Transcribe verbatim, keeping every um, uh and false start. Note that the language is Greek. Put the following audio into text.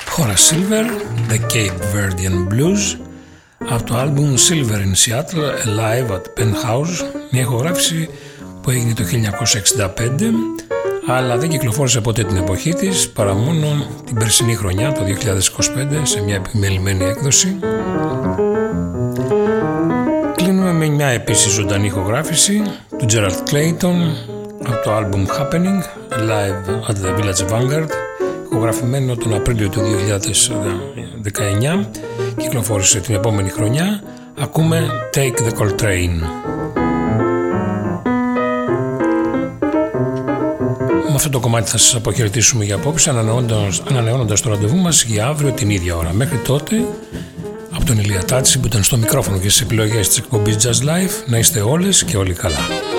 Horace Silver, The Cape Verdean Blues, από το άλμπουμ Silver in Seattle, Live at Penthouse, μια ηχογράφηση που έγινε το χίλια εννιακόσια εξήντα πέντε, αλλά δεν κυκλοφόρησε ποτέ την εποχή της, παρά μόνο την περσινή χρονιά, το δύο χιλιάδες είκοσι πέντε, σε μια επιμελημένη έκδοση. Κλείνουμε με μια επίσης ζωντανή ηχογράφηση του Gerald Clayton, από το άλμπουμ Happening, Live at the Village Vanguard, ηχογραφημένο τον Απρίλιο του δύο χιλιάδες δεκαεννιά, κυκλοφόρησε την επόμενη χρονιά. Ακούμε Take the Coltrane. Με αυτό το κομμάτι θα σας αποχαιρετήσουμε για απόψε, ανανεώνοντας, ανανεώνοντας το ραντεβού μας για αύριο την ίδια ώρα. Μέχρι τότε, από τον Ηλία Τάτση που ήταν στο μικρόφωνο και στις επιλογές της εκπομπής Jazz Live, να είστε όλες και όλοι καλά.